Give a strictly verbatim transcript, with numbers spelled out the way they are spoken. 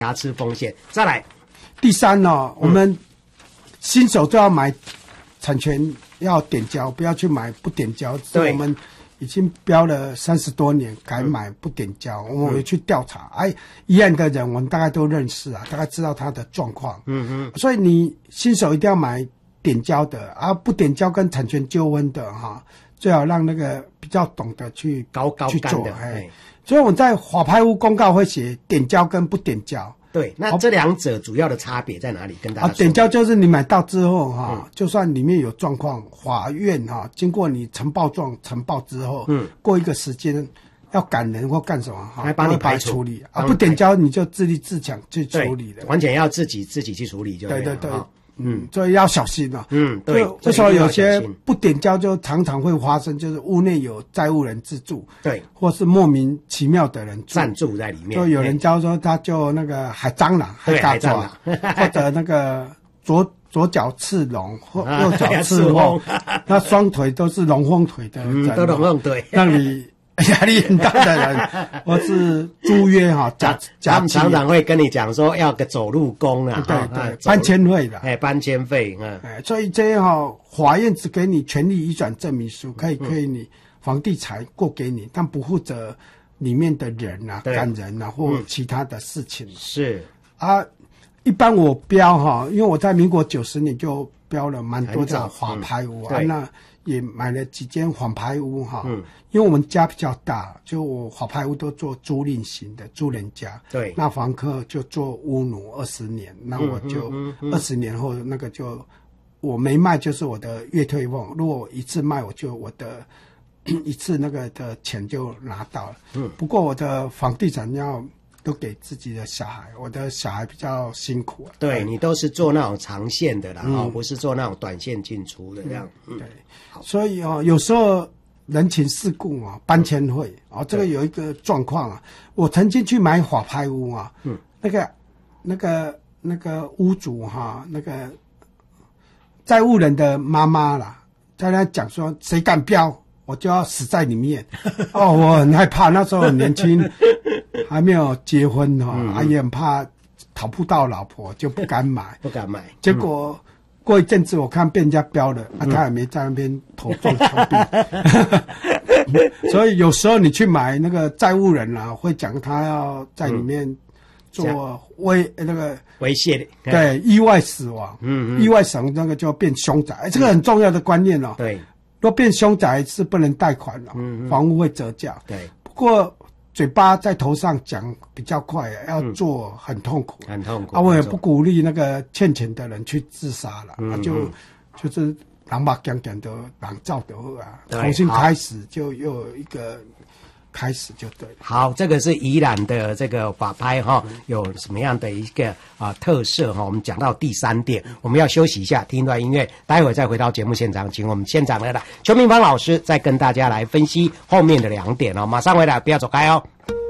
瑕疵风险。再来， 第三呢、哦，我们新手就要买产权要点交，不要去买不点交。 对， 我们已经标了三十多年，改买不点交。嗯、我们去调查，哎，一样的人我们大概都认识啊，大概知道他的状况。嗯嗯，所以你新手一定要买点交的，啊，不点交跟产权纠纷的哈，最好让那个比较懂得去高高去做。 哎， 所以我在法拍屋公告会写点交跟不点交。 对，那这两者主要的差别在哪里？跟大家说。 啊，点交就是你买到之后哈、嗯，就算里面有状况，法院哈、啊、经过你呈报状呈报之后，嗯，过一个时间要赶人或干什么哈， 来帮你排处理啊，不点交你就自立自强去处理的， 完全要自己自己去处理就对对对对。 哦嗯，所以要小心啊。 嗯，对。 为什么有些不点交就常常会发生，就是屋内有债务人自住， 对， 或是莫名其妙的人暂住在里面， 就有人交说他就那个海蟑螂、海蟑螂，或者那个左左脚刺龙，或右脚刺凤，那双腿都是龙凤腿的人， 嗯，都龙凤腿， 让你压力很大的人，或是租约哈，假假他们常常会跟你讲说要个走路工啊， 对对，搬迁费的， 哎，搬迁费，嗯， 哎，所以这些哈，法院只给你权利移转证明书，可以可以你房地产过给你，但不负责里面的人啊、赶人啊或其他的事情。 是啊，一般我标哈，因为我在民国九十年就标了蛮多的法拍屋啊，那也买了几间法拍屋哈。嗯，因为我们家比较大，就我法拍屋都做租赁型的，租人家。 对， 那房客就做屋奴二十年，那我就二十年后那个就我没卖就是我的月退俸，如果一次卖我就我的一次那个的钱就拿到了。嗯，不过我的房地产要都给自己的小孩，我的小孩比较辛苦、啊。 对，你都是做那种长线的啦，哦、嗯，不是做那种短线进出的这样。 嗯、对，所以哦，有时候人情世故啊，搬迁费啊，这个有一个状况啊，我曾经去买法拍屋啊，嗯，那个那个那个屋主哈、啊，那个债务人的妈妈啦，在那讲说谁敢标，我就要死在里面。哦，我很害怕，那时候很年轻。还没有结婚哈、哦，嗯嗯也很怕讨不到老婆，就不敢买， 不敢买。 结果、嗯、过一阵子，我看被人家标了，嗯、啊，他也没在那边头撞墙壁。所以有时候你去买那个债务人啊，会讲他要在里面做危、嗯、那个猥亵， 对，意外死亡，嗯嗯，意外死亡那个就变凶宅，这个很重要的观念哦。 对， 若变凶宅是不能贷款了、哦，嗯嗯，房屋会折价。 对， 不过。嘴巴在头上讲比较快，要做很痛苦， 嗯、很痛苦。 啊，我也不鼓励那个欠钱的人去自杀了，嗯、啊，就就是人把讲讲的人造的啊，重新开始就又有一个开始就对了。 好，这个是宜兰的这个法拍哈，有什么样的一个啊特色哈？我们讲到第三点，我们要休息一下，听一段音乐，待会再回到节目现场，请我们现场的邱明芳老师再跟大家来分析后面的两点哦。马上回来，不要走开哦。